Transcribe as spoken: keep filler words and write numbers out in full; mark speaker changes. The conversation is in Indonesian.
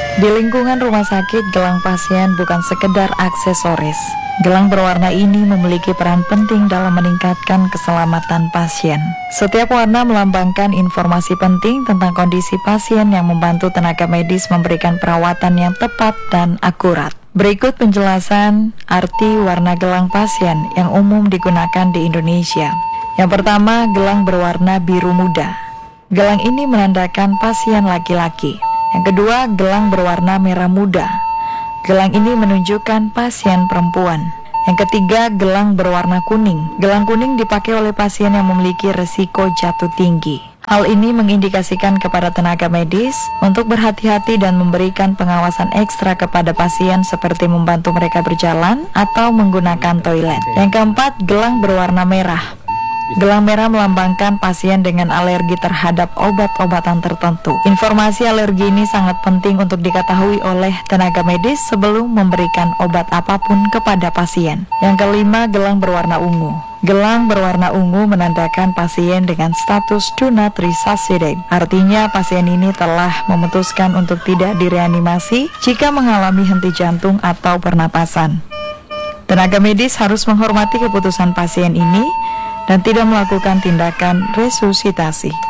Speaker 1: Di lingkungan rumah sakit, gelang pasien bukan sekedar aksesoris. Gelang berwarna ini memiliki peran penting dalam meningkatkan keselamatan pasien. Setiap warna melambangkan informasi penting tentang kondisi pasien yang membantu tenaga medis memberikan perawatan yang tepat dan akurat. Berikut penjelasan arti warna gelang pasien yang umum digunakan di Indonesia. Yang pertama, gelang berwarna biru muda. Gelang ini menandakan pasien laki-laki. Yang kedua, gelang berwarna merah muda. Gelang ini menunjukkan pasien perempuan. Yang ketiga, gelang berwarna kuning. Gelang kuning dipakai oleh pasien yang memiliki risiko jatuh tinggi. Hal ini mengindikasikan kepada tenaga medis untuk berhati-hati dan memberikan pengawasan ekstra kepada pasien seperti membantu mereka berjalan atau menggunakan toilet. Yang keempat, gelang berwarna merah. Gelang merah melambangkan pasien dengan alergi terhadap obat-obatan tertentu. Informasi alergi ini sangat penting untuk diketahui oleh tenaga medis sebelum memberikan obat apapun kepada pasien. Yang kelima, gelang berwarna ungu. Gelang berwarna ungu menandakan pasien dengan status do not resuscitate. Artinya pasien ini telah memutuskan untuk tidak direanimasi jika mengalami henti jantung atau pernapasan. Tenaga medis harus menghormati keputusan pasien ini dan tidak melakukan tindakan resusitasi.